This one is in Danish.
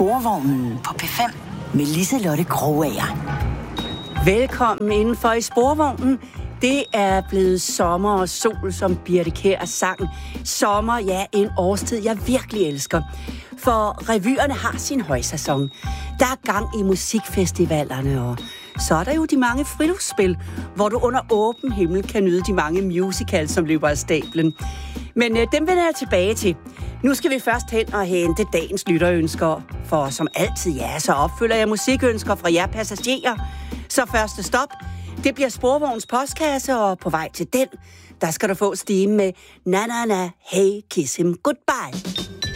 Sporvognen på P5 med Liselotte Krogager. Velkommen indenfor i Sporvognen. Det er blevet sommer og sol, som Birthe Kjær sang. Sommer, ja, en årstid, jeg virkelig elsker. For revyerne har sin højsæson. Der er gang i musikfestivalerne, og så er der jo de mange friluftsspil, hvor du under åben himmel kan nyde de mange musicals, som løber af stablen. Men dem vender jeg tilbage til. Nu skal vi først hen og hente dagens lytterønsker, for som altid, ja, så opfylder jeg musikønsker fra jer passagerer. Så første stop, det bliver Sporvogns postkasse, og på vej til den, der skal du få stime med Na Na Na, Hey Kiss Him Goodbye.